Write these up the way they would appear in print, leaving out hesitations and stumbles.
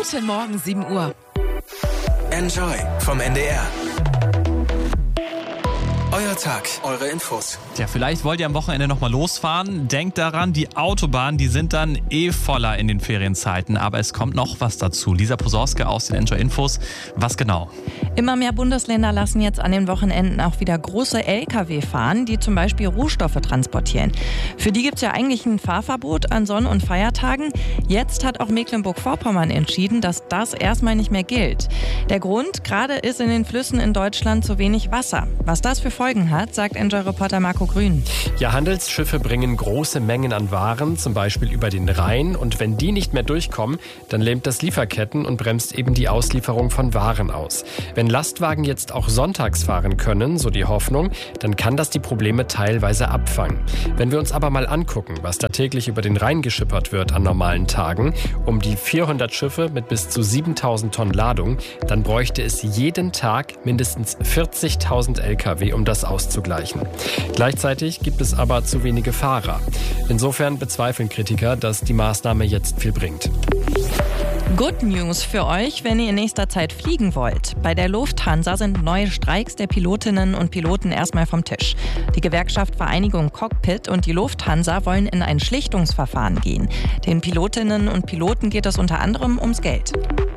Guten Morgen, 7 Uhr. Enjoy vom NDR. Euer Tag, eure Infos. Tja, vielleicht wollt ihr am Wochenende nochmal losfahren. Denkt daran, die Autobahnen, die sind dann voller in den Ferienzeiten. Aber es kommt noch was dazu. Lisa Posorske aus den Enjoy Infos. Was genau? Immer mehr Bundesländer lassen jetzt an den Wochenenden auch wieder große Lkw fahren, die zum Beispiel Rohstoffe transportieren. Für die gibt es ja eigentlich ein Fahrverbot an Sonn- und Feiertagen. Jetzt hat auch Mecklenburg-Vorpommern entschieden, dass das erstmal nicht mehr gilt. Der Grund, gerade ist in den Flüssen in Deutschland zu wenig Wasser. Was das für Folgen hat, sagt Enjoy-Reporter Marco Grün. Ja, Handelsschiffe bringen große Mengen an Waren, zum Beispiel über den Rhein. Und wenn die nicht mehr durchkommen, dann lähmt das Lieferketten und bremst eben die Auslieferung von Waren aus. Wenn Lastwagen jetzt auch sonntags fahren können, so die Hoffnung, dann kann das die Probleme teilweise abfangen. Wenn wir uns aber mal angucken, was da täglich über den Rhein geschippert wird an normalen Tagen, um die 400 Schiffe mit bis zu 7.000 Tonnen Ladung, dann bräuchte es jeden Tag mindestens 40.000 Lkw, um das auszugleichen. Gleichzeitig gibt es aber zu wenige Fahrer. Insofern bezweifeln Kritiker, dass die Maßnahme jetzt viel bringt. Good News für euch, wenn ihr in nächster Zeit fliegen wollt. Bei der Lufthansa sind neue Streiks der Pilotinnen und Piloten erstmal vom Tisch. Die Gewerkschaft Vereinigung Cockpit und die Lufthansa wollen in ein Schlichtungsverfahren gehen. Den Pilotinnen und Piloten geht es unter anderem ums Geld.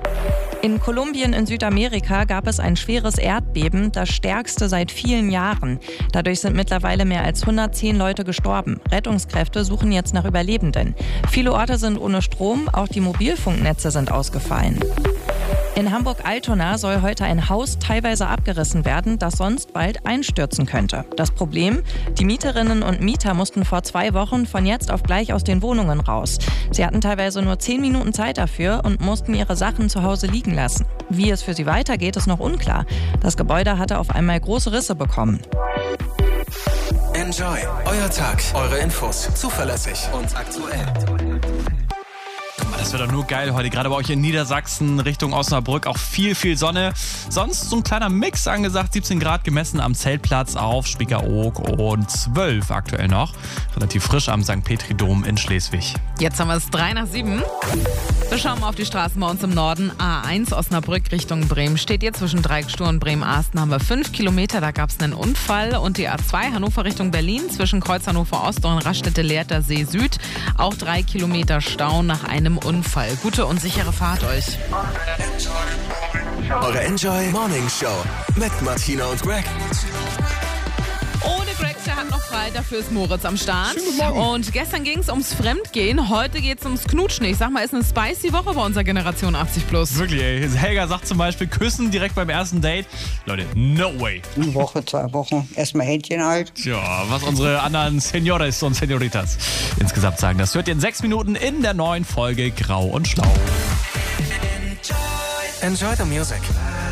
In Kolumbien in Südamerika gab es ein schweres Erdbeben, das stärkste seit vielen Jahren. Dadurch sind mittlerweile mehr als 110 Leute gestorben. Rettungskräfte suchen jetzt nach Überlebenden. Viele Orte sind ohne Strom, auch die Mobilfunknetze sind ausgefallen. In Hamburg-Altona soll heute ein Haus teilweise abgerissen werden, das sonst bald einstürzen könnte. Das Problem? Die Mieterinnen und Mieter mussten vor 2 Wochen von jetzt auf gleich aus den Wohnungen raus. Sie hatten teilweise nur 10 Minuten Zeit dafür und mussten ihre Sachen zu Hause liegen lassen. Wie es für sie weitergeht, ist noch unklar. Das Gebäude hatte auf einmal große Risse bekommen. Enjoy, euer Tag, eure Infos. Zuverlässig und aktuell. Das wird doch nur geil heute, gerade bei euch in Niedersachsen, Richtung Osnabrück, auch viel Sonne. Sonst so ein kleiner Mix angesagt, 17 Grad gemessen am Zeltplatz auf Spiekeroog und 12 aktuell noch. Relativ frisch am St. Petri-Dom in Schleswig. Jetzt haben wir es 3:07. Wir schauen mal auf die Straßen bei uns im Norden. A1 Osnabrück Richtung Bremen steht jetzt zwischen Dreiecksstuhl und Bremen-Asten haben wir 5 Kilometer, da gab es einen Unfall. Und die A2 Hannover Richtung Berlin zwischen Kreuz Hannover Ost und Raststätte-Lehrter See Süd auch 3 Kilometer Stau nach einem Unfall. Gute und sichere Fahrt euch. Eure Enjoy Morning Show mit Martina und Greg. Ohne Greg, der hat noch frei, dafür ist Moritz am Start. Und gestern ging es ums Fremdgehen, heute geht es ums Knutschen. Ich sag mal, ist eine spicy Woche bei unserer Generation 80+. Wirklich, ey. Helga sagt zum Beispiel, küssen direkt beim ersten Date. Leute, no way. Eine Woche, 2 Wochen, erstmal Händchen halt. Tja, was unsere anderen Senores und Senoritas insgesamt sagen. Das hört ihr in 6 Minuten in der neuen Folge Grau und Schlau. Enjoy the music.